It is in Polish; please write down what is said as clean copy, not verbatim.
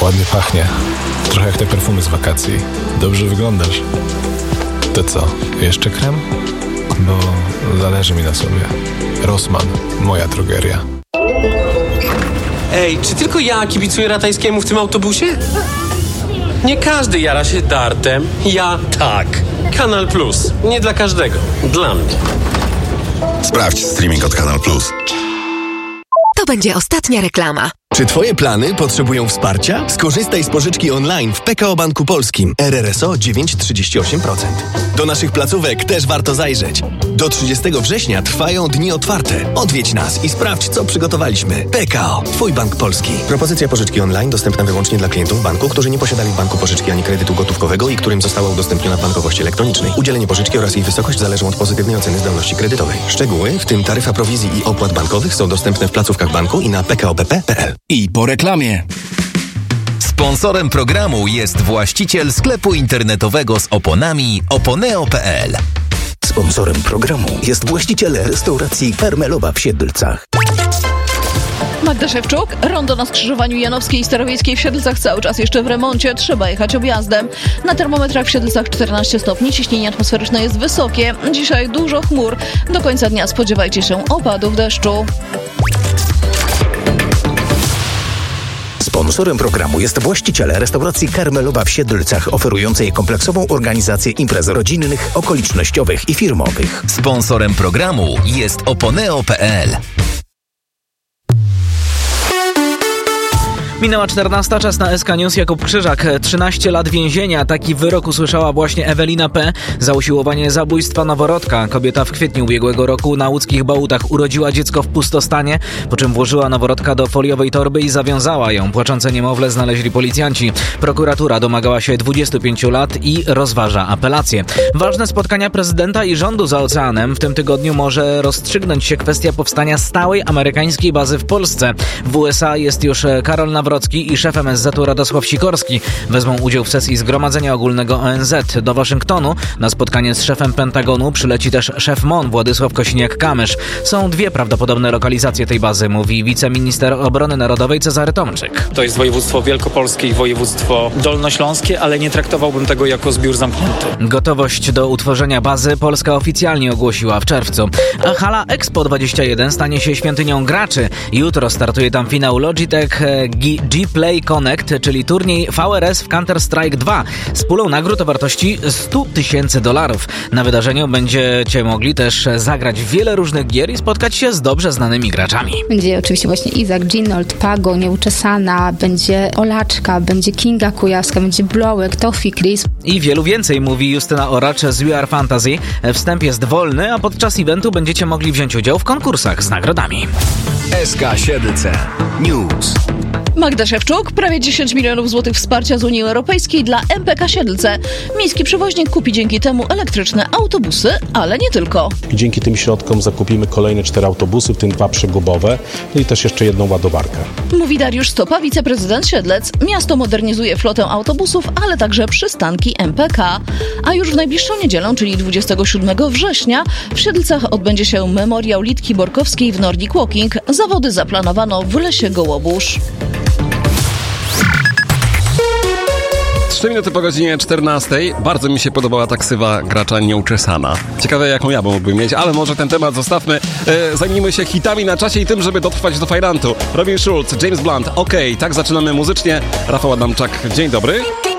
ładnie pachnie. Trochę jak te perfumy z wakacji. Dobrze wyglądasz. To co, jeszcze krem? Bo zależy mi na sobie. Rossmann, moja drogeria. Ej, czy tylko ja kibicuję Ratajskiemu w tym autobusie? Nie każdy jara się dartem. Ja tak. Kanal Plus. Nie dla każdego. Dla mnie. Sprawdź streaming od Kanal Plus. To będzie ostatnia reklama. Czy twoje plany potrzebują wsparcia? Skorzystaj z pożyczki online w PKO Banku Polskim. RRSO 9,38%. Do naszych placówek też warto zajrzeć. Do 30 września trwają dni otwarte. Odwiedź nas i sprawdź, co przygotowaliśmy. PKO, twój bank polski. Propozycja pożyczki online dostępna wyłącznie dla klientów banku, którzy nie posiadali w banku pożyczki ani kredytu gotówkowego i którym została udostępniona w bankowości elektronicznej. Udzielenie pożyczki oraz jej wysokość zależą od pozytywnej oceny zdolności kredytowej. Szczegóły, w tym taryfa prowizji i opłat bankowych, są dostępne w placówkach banku i na pkopp.pl. I po reklamie. Sponsorem programu jest właściciel sklepu internetowego z oponami oponeo.pl. Sponsorem programu jest właściciel restauracji Karmelowa w Siedlcach. Magda Szewczuk, rondo na skrzyżowaniu Janowskiej i Starowiejskiej w Siedlcach cały czas jeszcze w remoncie, trzeba jechać objazdem. Na termometrach w Siedlcach 14 stopni, ciśnienie atmosferyczne jest wysokie. Dzisiaj dużo chmur. Do końca dnia spodziewajcie się opadów deszczu. Sponsorem programu jest właściciel restauracji Karmelowa w Siedlcach, oferującej kompleksową organizację imprez rodzinnych, okolicznościowych i firmowych. Sponsorem programu jest oponeo.pl. Minęła 14, czas na SK News. Jakub Krzyżak, 13 lat więzienia. Taki wyrok usłyszała właśnie Ewelina P. za usiłowanie zabójstwa noworodka. Kobieta w kwietniu ubiegłego roku na łódzkich Bałutach urodziła dziecko w pustostanie, po czym włożyła noworodka do foliowej torby i zawiązała ją. Płaczące niemowlę znaleźli policjanci. Prokuratura domagała się 25 lat i rozważa apelację. Ważne spotkania prezydenta i rządu za oceanem. W tym tygodniu może rozstrzygnąć się kwestia powstania stałej amerykańskiej bazy w Polsce. W USA jest już Karol Nawrocki i szef MSZ-u Radosław Sikorski wezmą udział w sesji Zgromadzenia Ogólnego ONZ. Do Waszyngtonu na spotkanie z szefem Pentagonu przyleci też szef MON Władysław Kosiniak-Kamysz. Są dwie prawdopodobne lokalizacje tej bazy, mówi wiceminister obrony narodowej Cezary Tomczyk. To jest województwo wielkopolskie i województwo dolnośląskie, ale nie traktowałbym tego jako zbiór zamknięty. Gotowość do utworzenia bazy Polska oficjalnie ogłosiła w czerwcu. A hala Expo 21 stanie się świątynią graczy. Jutro startuje tam finał Logitech G-Play Connect, czyli turniej VRS w Counter-Strike 2 z pulą nagród o wartości $100,000. Na wydarzeniu będziecie mogli też zagrać w wiele różnych gier i spotkać się z dobrze znanymi graczami. Będzie oczywiście właśnie Izak, Ginold, Pago, Nieuczesana, będzie Olaczka, będzie Kinga Kujawska, będzie Blowek, Tofi, Chris. I wielu więcej, mówi Justyna Oracz z We Are Fantasy. Wstęp jest wolny, a podczas eventu będziecie mogli wziąć udział w konkursach z nagrodami. SK Siedlce News. Magda Szewczuk, prawie 10 milionów złotych wsparcia z Unii Europejskiej dla MPK Siedlce. Miejski przewoźnik kupi dzięki temu elektryczne autobusy, ale nie tylko. Dzięki tym środkom zakupimy kolejne 4 autobusy, w tym 2 przegubowe, no i też jeszcze 1 ładowarkę. Mówi Dariusz Stopa, wiceprezydent Siedlec. Miasto modernizuje flotę autobusów, ale także przystanki MPK. A już w najbliższą niedzielę, czyli 27 września, w Siedlcach odbędzie się memoriał Litki Borkowskiej w Nordic Walking. Zawody zaplanowano w Lesie Gołobórz. 3 minuty po godzinie 14. Bardzo mi się podobała ta ksywa gracza Nieuczesana. Ciekawe, jaką ja mógłbym mieć, ale może ten temat zostawmy. Zajmijmy się hitami na czasie i tym, żeby dotrwać do fajrantu. Robin Schulz, James Blunt. Okej, tak zaczynamy muzycznie. Rafał Adamczak, dzień dobry.